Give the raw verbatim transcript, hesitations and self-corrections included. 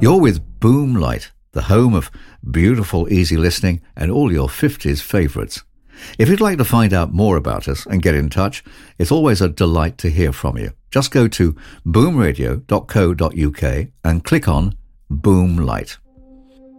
You're with Boomlight, the home of beautiful, easy listening and all your fifties favourites. If you'd like to find out more about us and get in touch, it's always a delight to hear from you. Just go to boom radio dot co dot uk and click on Boomlight.